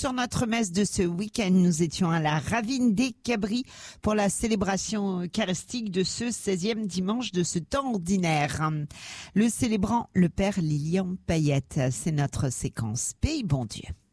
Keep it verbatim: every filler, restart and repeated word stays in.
sur notre messe de ce week-end. Nous étions à la Ravine des Cabris pour la célébration eucharistique de ce seizième dimanche de ce temps ordinaire. Le célébrant, le Père Lilian Payette. C'est notre séquence Pays bon Dieu.